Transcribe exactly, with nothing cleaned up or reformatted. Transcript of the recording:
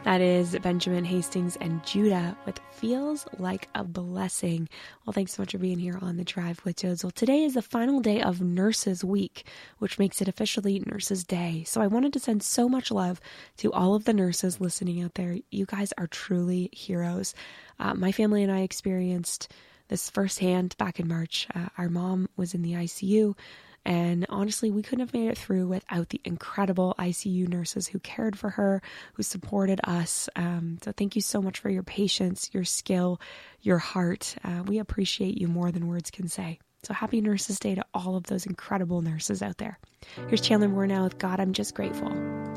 That is Benjamin Hastings and Judah with Feels Like a Blessing. Well, thanks so much for being here on The Drive with Jodes. Well, today is the final day of Nurses Week, which makes it officially Nurses Day. So I wanted to send so much love to all of the nurses listening out there. You guys are truly heroes. Uh, my family and I experienced this firsthand back in March. Uh, our mom was in the I C U, and honestly, we couldn't have made it through without the incredible I C U nurses who cared for her, who supported us. Um, so thank you so much for your patience, your skill, your heart. Uh, we appreciate you more than words can say. So happy Nurses Day to all of those incredible nurses out there. Here's Chandler Moore now with God, I'm Just Grateful.